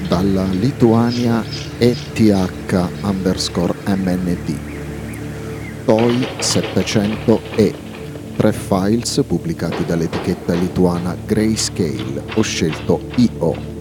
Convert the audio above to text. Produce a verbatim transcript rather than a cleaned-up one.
Dalla Lituania E T H underscore M N D. Toy settecento E. Tre files pubblicati dall'etichetta lituana Grayscale. Ho scelto I O.